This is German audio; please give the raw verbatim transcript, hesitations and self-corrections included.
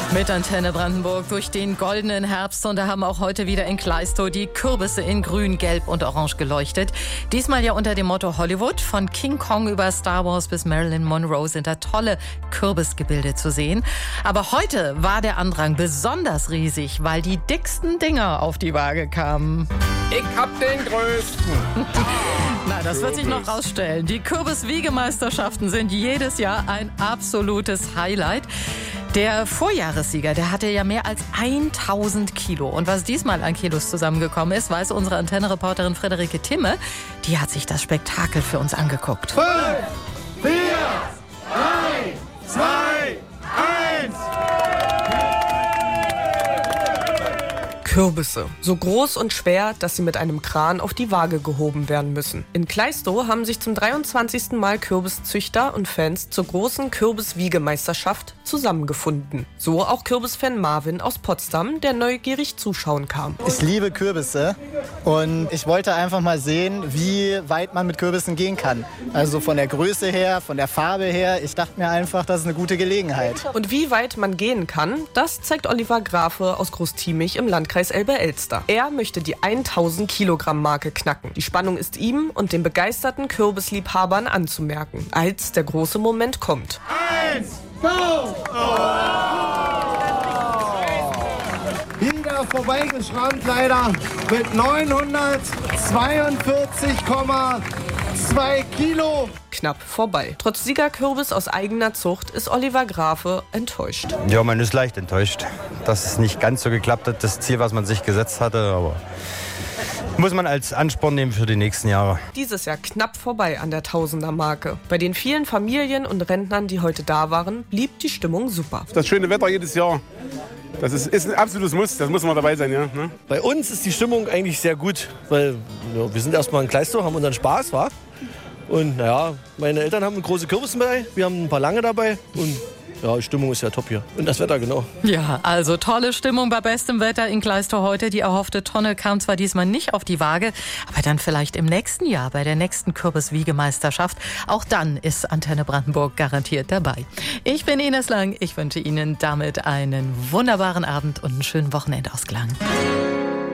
Mit Antenne Brandenburg durch den goldenen Herbst und da haben auch heute wieder in Klaistow die Kürbisse in grün, gelb und orange geleuchtet. Diesmal ja unter dem Motto Hollywood. Von King Kong über Star Wars bis Marilyn Monroe sind da tolle Kürbisgebilde zu sehen. Aber heute war der Andrang besonders riesig, weil die dicksten Dinger auf die Waage kamen. Ich hab den größten. Na, das wird sich noch rausstellen. Die Kürbis-Wiegemeisterschaften sind jedes Jahr ein absolutes Highlight. Der Vorjahressieger, der hatte ja mehr als tausend Kilo. Und was diesmal an Kilos zusammengekommen ist, weiß unsere Antenne-Reporterin Friederike Timme. Die hat sich das Spektakel für uns angeguckt. fünf, vier, drei, zwei, eins. Kürbisse. So groß und schwer, dass sie mit einem Kran auf die Waage gehoben werden müssen. In Klaistow haben sich zum dreiundzwanzigsten Mal Kürbiszüchter und Fans zur großen Kürbis-Wiegemeisterschaft zusammengefunden. So auch Kürbisfan Marvin aus Potsdam, der neugierig zuschauen kam. Ich liebe Kürbisse und ich wollte einfach mal sehen, wie weit man mit Kürbissen gehen kann. Also von der Größe her, von der Farbe her. Ich dachte mir einfach, das ist eine gute Gelegenheit. Und wie weit man gehen kann, das zeigt Oliver Grafe aus Großtiemich im Landkreis Elbe-Elster. Er möchte die tausend Kilogramm Marke knacken. Die Spannung ist ihm und den begeisterten Kürbisliebhabern anzumerken, als der große Moment kommt. Eins, go! Oh. Wieder vorbeigeschrammt leider mit neunhundertzweiundvierzig Komma zwei Kilo. Knapp vorbei. Trotz Siegerkürbis aus eigener Zucht ist Oliver Grafe enttäuscht. Ja, man ist leicht enttäuscht, dass es nicht ganz so geklappt hat, das Ziel, was man sich gesetzt hatte, aber muss man als Ansporn nehmen für die nächsten Jahre. Dieses Jahr knapp vorbei an der Tausender-Marke. Bei den vielen Familien und Rentnern, die heute da waren, blieb die Stimmung super. Das schöne Wetter jedes Jahr, das ist, ist ein absolutes Muss, das muss man dabei sein. Ja, ne? Bei uns ist die Stimmung eigentlich sehr gut, weil ja, wir sind erstmal in Klaistow, haben unseren Spaß, wa? Und naja, meine Eltern haben große Kürbisse dabei, wir haben ein paar lange dabei und ja, die Stimmung ist ja top hier. Und das Wetter, genau. Ja, also tolle Stimmung bei bestem Wetter in Klaistow heute. Die erhoffte Tonne kam zwar diesmal nicht auf die Waage, aber dann vielleicht im nächsten Jahr bei der nächsten Kürbis-Wiegemeisterschaft. Auch dann ist Antenne Brandenburg garantiert dabei. Ich bin Ines Lang. Ich wünsche Ihnen damit einen wunderbaren Abend und einen schönen Wochenendausklang.